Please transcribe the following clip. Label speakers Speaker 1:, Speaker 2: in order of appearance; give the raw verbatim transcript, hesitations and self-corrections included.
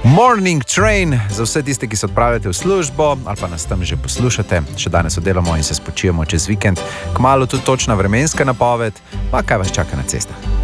Speaker 1: Morning Train za vse tiste, ki se odpravljate v službo ali pa nas tam že poslušate. Še danes oddelamo in se spočijemo čez vikend. Kmalu tudi točna vremenska napoved, pa kaj vas čaka na cestah.